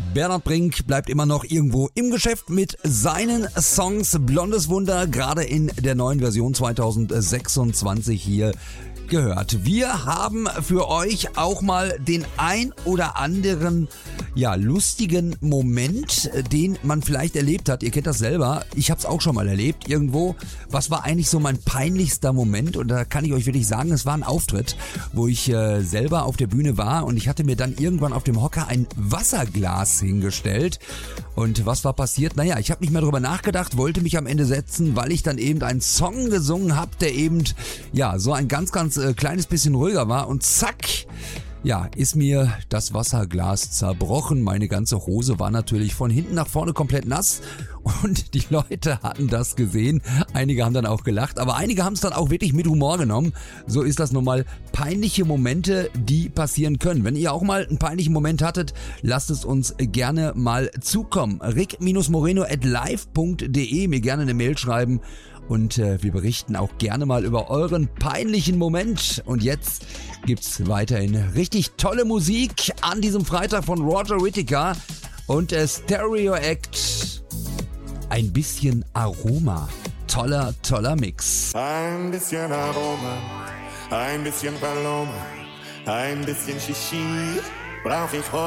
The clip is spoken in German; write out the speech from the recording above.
Bernhard Brink bleibt immer noch irgendwo im Geschäft mit seinen Songs. Blondes Wunder, gerade in der neuen Version 2026 hier gehört. Wir haben für euch auch mal den ein oder anderen, lustigen Moment, den man vielleicht erlebt hat. Ihr kennt das selber. Ich habe es auch schon mal erlebt irgendwo. Was war eigentlich so mein peinlichster Moment? Und da kann ich euch wirklich sagen, es war ein Auftritt, wo ich selber auf der Bühne war und ich hatte mir dann irgendwann auf dem Hocker ein Wasserglas hingestellt. Und was war passiert? Naja, ich habe nicht mehr drüber nachgedacht, wollte mich am Ende setzen, weil ich dann eben einen Song gesungen habe, der eben, so ein ganz kleines bisschen ruhiger war und zack, ist mir das Wasserglas zerbrochen. Meine ganze Hose war natürlich von hinten nach vorne komplett nass und die Leute hatten das gesehen. Einige haben dann auch gelacht, aber einige haben es dann auch wirklich mit Humor genommen. So ist das nun mal. Peinliche Momente, die passieren können. Wenn ihr auch mal einen peinlichen Moment hattet, lasst es uns gerne mal zukommen. rick-moreno@live.de, mir gerne eine Mail schreiben. Und wir berichten auch gerne mal über euren peinlichen Moment. Und jetzt gibt's weiterhin richtig tolle Musik an diesem Freitag von Roger Whittaker und Stereo Act. Ein bisschen Aroma. Toller Mix. Ein bisschen Aroma, ein bisschen Paloma, ein bisschen Shishi brauch ich heute.